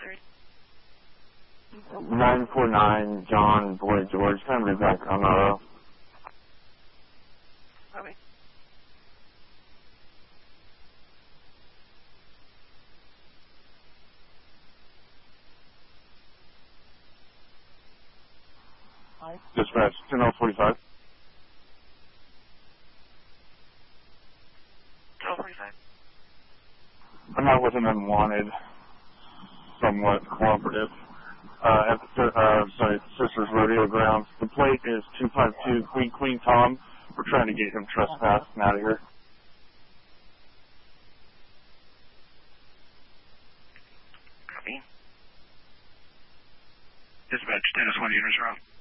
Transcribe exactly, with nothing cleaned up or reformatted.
nine four nine, John Boy George, kind of back on auto. Copy. Dispatch, ten oh forty-five. ten forty-five. I'm out with an unwanted, somewhat cooperative, uh, at the, uh, sorry, Sisters Rodeo Grounds. The plate is two five two Queen Queen Tom. We're trying to get him trespassed out of here. Copy. Dispatch, ten twenty, units are off.